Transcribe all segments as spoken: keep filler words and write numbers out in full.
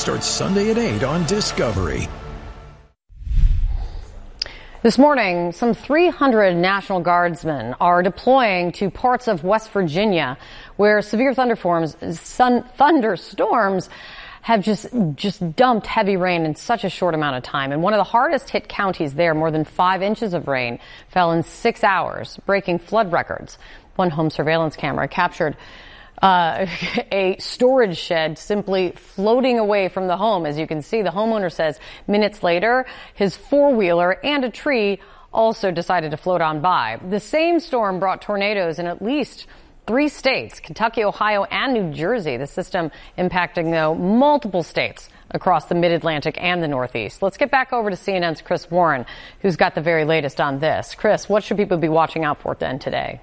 starts Sunday at eight on Discovery. This morning, some three hundred National Guardsmen are deploying to parts of West Virginia where severe thunderstorms, sun, thunderstorms have just just dumped heavy rain in such a short amount of time. And one of the hardest hit counties there, more than five inches of rain fell in six hours, breaking flood records. One home surveillance camera captured Uh, a storage shed simply floating away from the home. As you can see, the homeowner says minutes later, his four-wheeler and a tree also decided to float on by. The same storm brought tornadoes in at least three states, Kentucky, Ohio, and New Jersey. The system impacting, though, multiple states across the mid-Atlantic and the Northeast. Let's get back over to C N N's Chris Warren, who's got the very latest on this. Chris, what should people be watching out for then today?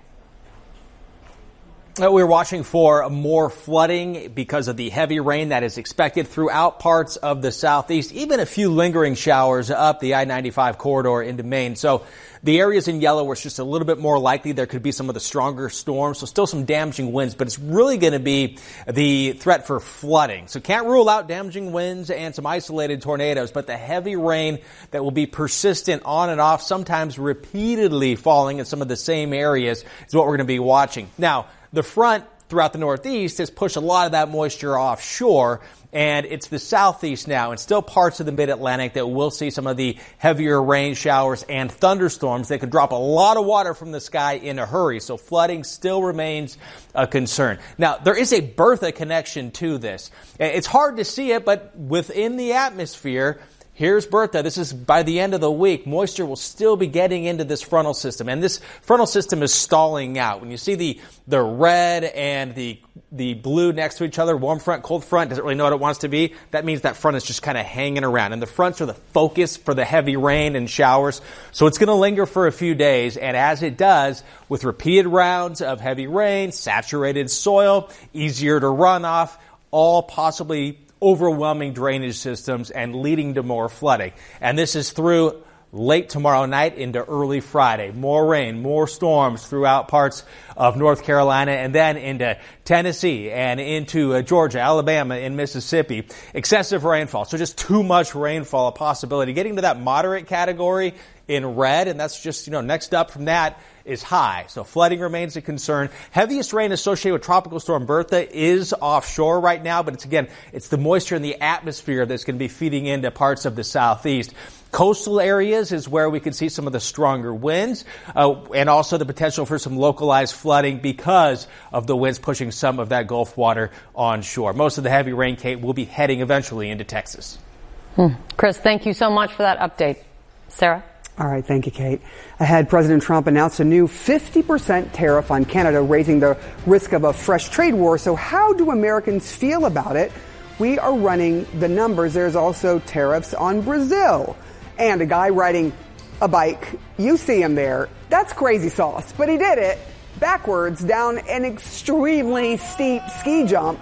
We're watching for more flooding because of the heavy rain that is expected throughout parts of the southeast, even a few lingering showers up the I ninety-five corridor into Maine. So the areas in yellow where it's just a little bit more likely there could be some of the stronger storms, so still some damaging winds, but it's really going to be the threat for flooding. So can't rule out damaging winds and some isolated tornadoes, but the heavy rain that will be persistent on and off, sometimes repeatedly falling in some of the same areas is what we're going to be watching. Now, the front throughout the Northeast has pushed a lot of that moisture offshore, and it's the Southeast now and still parts of the Mid-Atlantic that will see some of the heavier rain showers and thunderstorms that could drop a lot of water from the sky in a hurry. So flooding still remains a concern. Now, there is a Bertha connection to this. It's hard to see it, but within the atmosphere, here's Bertha. This is by the end of the week. Moisture will still be getting into this frontal system, and this frontal system is stalling out. When you see the the red and the the blue next to each other, warm front, cold front, doesn't really know what it wants to be. That means that front is just kind of hanging around, and the fronts are the focus for the heavy rain and showers. So it's going to linger for a few days, and as it does, with repeated rounds of heavy rain, saturated soil, easier to run off, all possibly overwhelming drainage systems and leading to more flooding. And this is through late tomorrow night into early Friday. More rain, more storms throughout parts of North Carolina and then into Tennessee and into uh, Georgia, Alabama, and Mississippi. Excessive rainfall. So just too much rainfall, a possibility. Getting to that moderate category in red, and that's just, you know, next up from that is high. So flooding remains a concern. Heaviest rain associated with Tropical Storm Bertha is offshore right now, but it's again, it's the moisture in the atmosphere that's going to be feeding into parts of the southeast. Coastal areas is where we can see some of the stronger winds, uh, and also the potential for some localized flooding because of the winds pushing some of that Gulf water onshore. Most of the heavy rain, Kate, will be heading eventually into Texas. Hmm. Chris, thank you so much for that update. Sarah? All right, thank you, Kate. Ahead, President Trump announced a new fifty percent tariff on Canada, raising the risk of a fresh trade war. So how do Americans feel about it? We are running the numbers. There's also tariffs on Brazil. And a guy riding a bike, you see him there. That's crazy sauce, but he did it backwards down an extremely steep ski jump.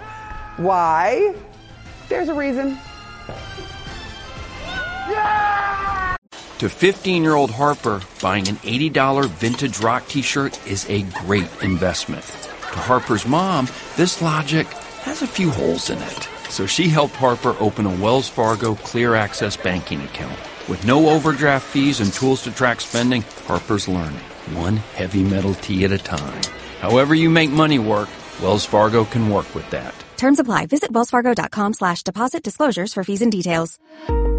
Why? There's a reason. Yeah! To fifteen-year-old Harper, buying an eighty dollars vintage rock t-shirt is a great investment. To Harper's mom, this logic has a few holes in it. So she helped Harper open a Wells Fargo Clear Access banking account. With no overdraft fees and tools to track spending, Harper's learning, one heavy metal tee at a time. However you make money work, Wells Fargo can work with that. Terms apply. Visit wellsfargo.com slash deposit disclosures for fees and details.